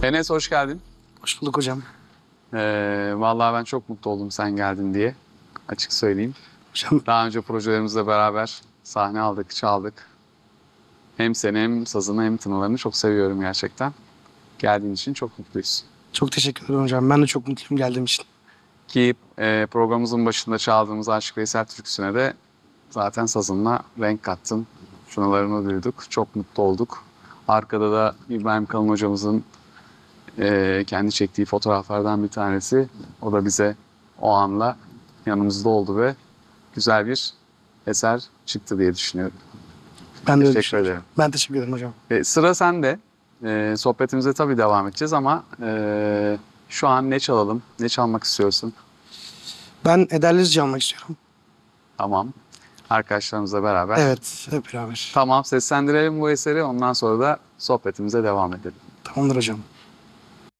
Enes hoş geldin. Hoş bulduk hocam. Vallahi ben çok mutlu oldum sen geldin diye. Açık söyleyeyim. Hocam Daha önce projelerimizle beraber sahne aldık, çaldık. Hem seni hem sazını hem tınılarını çok seviyorum gerçekten. Geldiğin için çok mutluyuz. çok teşekkür ederim hocam. Ben de çok mutluyum geldiğim için. Ki programımızın başında çaldığımız Aşık Veysel türküsüne de zaten sazınla renk kattın. Şunalarını duyduk. Çok mutlu olduk. Arkada da İbrahim Kalın hocamızın kendi çektiği fotoğraflardan bir tanesi. O da bize o anla yanımızda oldu ve güzel bir eser çıktı diye düşünüyorum. Ben de öyle Teşekkür düşünüyorum. ederim. Ben teşekkür ederim hocam. Sıra sende. Sohbetimize tabii devam edeceğiz ama şu an ne çalalım? Ne çalmak istiyorsun? Ben Ederliz almak istiyorum. Tamam. Arkadaşlarımızla beraber. Evet, hep beraber. Tamam, seslendirelim bu eseri. Ondan sonra da sohbetimize devam edelim. Tamamdır hocam.